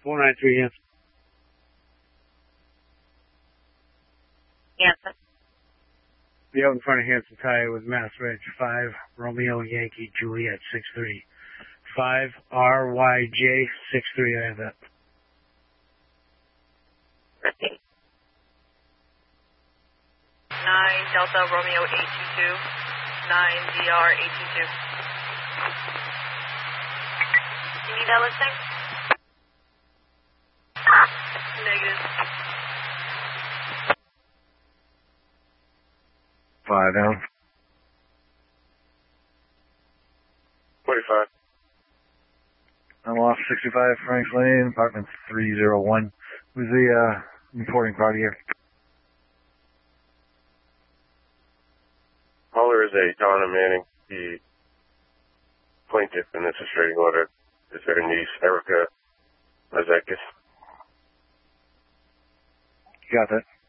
493 Hanson. Hanson. Be out in front of Hanson Tire with Mass Ridge. 5 Romeo Yankee Juliet 63. 5 RYJ 63. I have that. Repeat. 9 Delta Romeo 822. 9 DR 822. You need that listing? Negative. 5 down. 45. I'm off 65 Franks Lane, apartment 301. Who's the reporting party here? Caller is a Donna Manning, the plaintiff in this restraining order. Is her niece, Erica Mazakis. Got that.